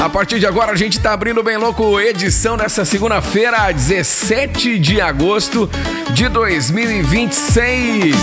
A partir de agora a gente tá abrindo Bem Louco edição nessa segunda-feira, 17 de agosto de 2026.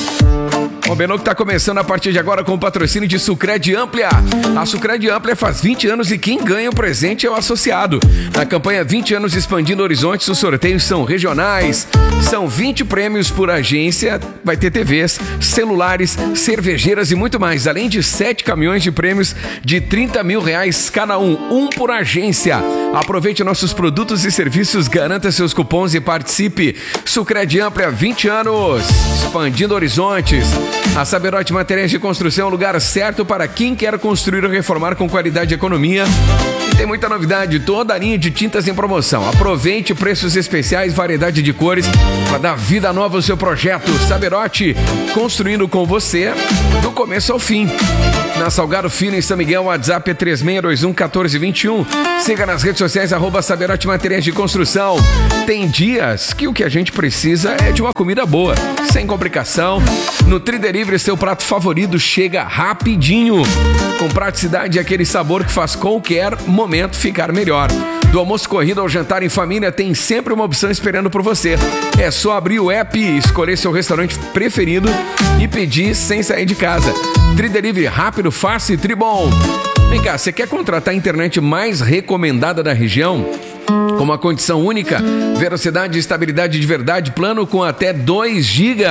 O Bem Louco tá começando a partir de agora com o patrocínio de Sucred Amplia. A Sucred Amplia faz 20 anos e quem ganha o presente é o associado. Na campanha 20 anos expandindo horizontes, os sorteios são regionais. São 20 prêmios por agência, vai ter TVs, celulares, cervejeiras e muito mais. Além de 7 caminhões de prêmios de R$30 mil cada um por agência. Aproveite nossos produtos e serviços, garanta seus cupons e participe. Sucred Amplia, 20 anos, expandindo horizontes. A Saberote Materiais de Construção é o lugar certo para quem quer construir ou reformar com qualidade e economia. E tem muita novidade, toda a linha de tintas em promoção. Aproveite preços especiais, variedade de cores para dar vida nova ao seu projeto. Saberote, construindo com você do começo ao fim. Na Salgado Filho, em São Miguel, o WhatsApp é 3621-1421. Siga nas redes sociais, @Saberote Materiais de Construção. Tem dias que o que a gente precisa é de uma comida boa, sem complicação. No Tridelivery, seu prato favorito chega rapidinho. Com praticidade e aquele sabor que faz qualquer momento ficar melhor. Do almoço corrido ao jantar em família, tem sempre uma opção esperando por você. É só abrir o app, escolher seu restaurante preferido e pedir sem sair de casa. Tridelivery, rápido, fácil e tribom. Vem cá, você quer contratar a internet mais recomendada da região? Com uma condição única, velocidade e estabilidade de verdade, plano com até 2 GB.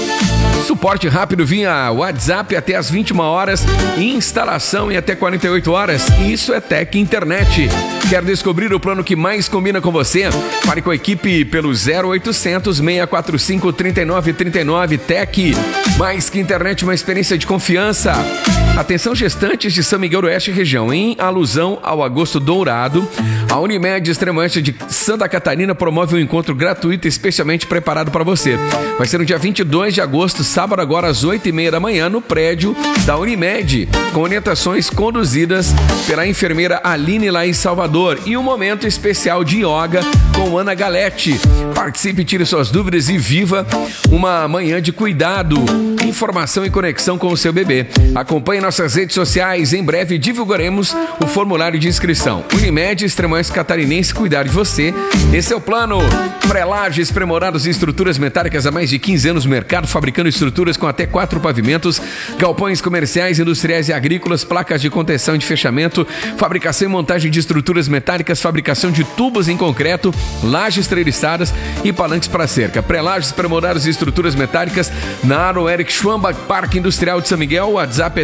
Suporte rápido via WhatsApp até as 21 horas e instalação em até 48 horas. Isso é Tec Internet. Quer descobrir o plano que mais combina com você? Fale com a equipe pelo 0800 645 3939. Tec, mais que internet, uma experiência de confiança. Atenção gestantes de São Miguel do Oeste região. Em alusão ao Agosto Dourado, a Unimed Extremante de Santa Catarina promove um encontro gratuito especialmente preparado para você. Vai ser no dia 22 de agosto, sábado agora às 8h30 da manhã, no prédio da Unimed, com orientações conduzidas pela enfermeira Aline lá em Salvador e um momento especial de yoga com Ana Galete. Participe, tire suas dúvidas e viva uma manhã de cuidado, informação e conexão com o seu bebê. Acompanhe nossas redes sociais, em breve divulgaremos o formulário de inscrição. Unimed Extremões Catarinense, cuidar de você. Esse é o plano. Pré-Lages, Pré-Morados e estruturas metálicas há mais de 15 anos no mercado, fabricando estruturas com até 4 pavimentos, galpões comerciais, industriais e agrícolas, placas de contenção e de fechamento, fabricação e montagem de estruturas metálicas, fabricação de tubos em concreto, lajes treliçadas e palanques para cerca. Pré-Lages, Pré-Morados e estruturas metálicas na Aro Eric Schwambach, Parque Industrial de São Miguel. O WhatsApp é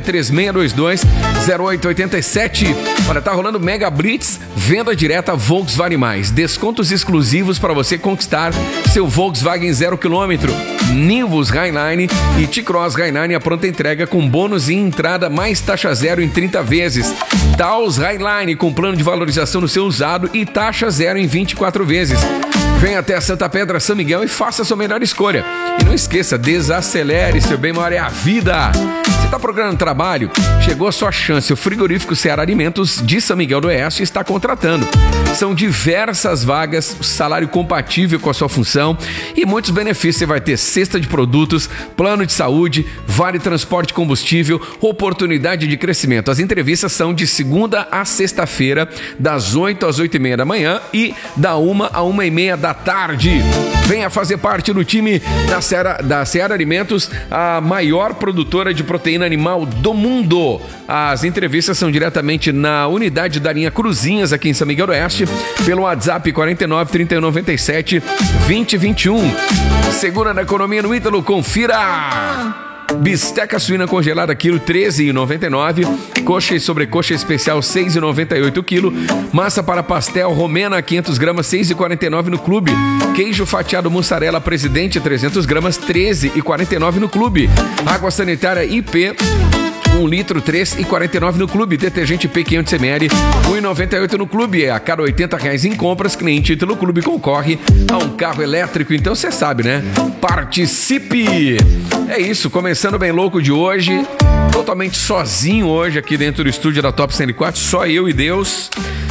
3622-0887. Olha, tá rolando Mega Blitz, venda direta Volkswagen Mais. Descontos exclusivos para você conquistar seu Volkswagen 0 km. Nivus Highline e T-Cross Highline a pronta entrega com bônus e entrada mais taxa zero em 30 vezes. Taos Highline com plano de valorização no seu usado e taxa zero em 24 vezes. Venha até a Santa Pedra, São Miguel e faça a sua melhor escolha. E não esqueça, desacelere, seu bem maior é a vida. Você está procurando trabalho? Chegou a sua chance. O frigorífico Ceará Alimentos de São Miguel do Oeste está contratando. São diversas vagas, salário compatível com a sua função e muitos benefícios. Você vai ter cesta de produtos, plano de saúde, vale transporte e combustível, oportunidade de crescimento. As entrevistas são de segunda a sexta-feira, das 8 às 8h30 da manhã e da 1 à 1h30 da tarde. Venha fazer parte do time da Ceará Alimentos, a maior produtora de proteína animal do mundo. As entrevistas são diretamente na unidade da linha Cruzinhas, aqui em São Miguel do Oeste, pelo WhatsApp 49 3197 2021. Segura na economia no Ítalo, confira! Bisteca suína congelada, quilo R$13,99. Coxa e sobrecoxa especial, R$6,98 quilo. Massa para pastel romena, 500 gramas, R$6,49 no clube. Queijo fatiado mussarela Presidente, 300 gramas, R$13,49 no clube. Água sanitária IP, 1 litro, R$3,49 no clube. Detergente P 500 ml, R$1,98 no clube. A cada R$80 em compras, cliente do clube concorre a um carro elétrico. Então você sabe, né? Participe! É isso, começando Bem Louco de hoje. Totalmente sozinho hoje aqui dentro do estúdio da Top 104. Só eu e Deus.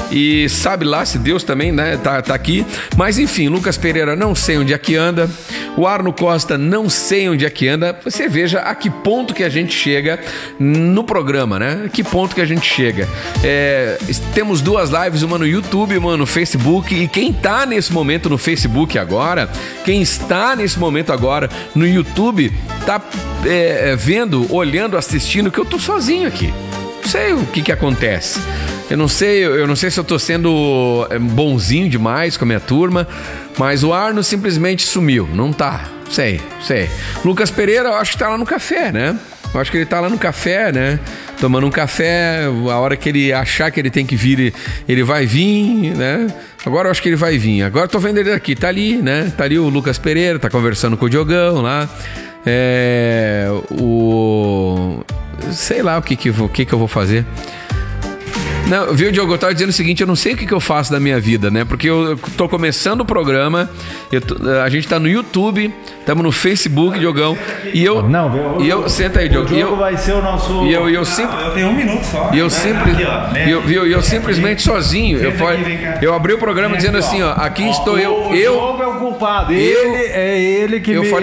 E sabe lá se Deus também, né, tá aqui. Mas enfim, Lucas Pereira não sei onde é que anda. O Arno Costa não sei onde é que anda. Você veja a que ponto que a gente chega no programa, né? Que ponto que a gente chega. Temos 2 lives, uma no YouTube, uma no Facebook. E quem tá nesse momento no Facebook agora, quem está nesse momento agora no YouTube, tá vendo, olhando, assistindo, que eu tô sozinho aqui. Não sei o que acontece. Eu não sei se eu tô sendo bonzinho demais com a minha turma, mas o Arno simplesmente sumiu. Não tá. Sei. Lucas Pereira, eu acho que tá lá no café, né? Eu acho que ele tá lá no café, né? Tomando um café. A hora que ele achar que ele tem que vir, ele vai vir, né? Agora eu acho que ele vai vir. Agora eu tô vendo ele aqui. Tá ali, né? Tá ali o Lucas Pereira, tá conversando com o Diogão lá. Sei lá o que eu vou fazer. Não, viu, Diogo? Eu tava dizendo o seguinte, eu não sei o que eu faço da minha vida, né? Porque eu tô começando o programa, a gente tá no YouTube, estamos no Facebook, Diogão, e eu... Não, eu senta aí, Diogo. O Diogo vai ser o nosso... eu tenho 1 minuto só. E eu simplesmente sozinho, eu abri o programa dizendo assim, ó, aqui estou eu... O Diogo é o culpado, ele que me...